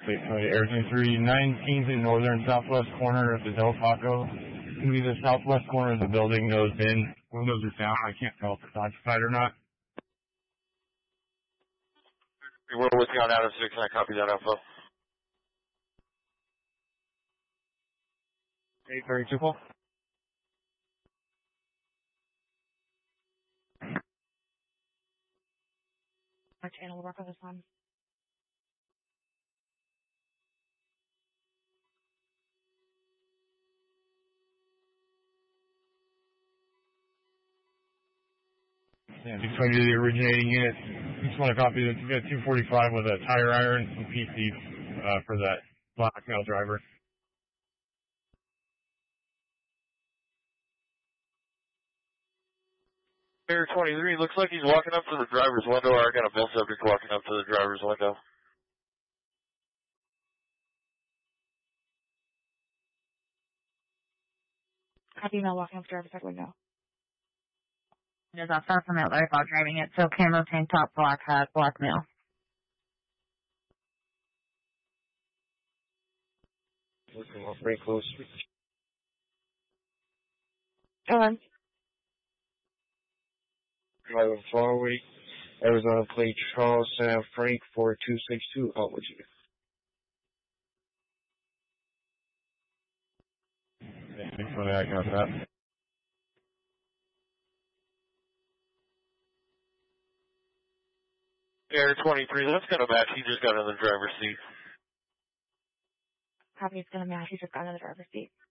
Arizona 319 to the northern southwest corner of the Del Taco. It's going to be the southwest corner of the building, nose in. Windows are down. I can't tell if it's occupied or not. We're with you on Adam 6, and I copy that info. 832 full. Our channel will work on this one. Yeah, just trying to do the originating unit. Just want to copy this. We got 245 with a tire iron and some PC for that black male driver. Air 23, looks like he's walking up to the driver's window, or I got a bill subject walking up to the driver's window. Copy mail walking up to driver's side window. There's a far from Atlanta while driving it, so camo tank top, black hat, black male. Looking off very close. On. Driving Flyway, Arizona plate Charles Sam Frank 4262. How would you? Yeah, thanks for that. Got that. Air 23, that's gonna match. He just got in the driver's seat. Copy, it's going to match. He just got in the driver's seat.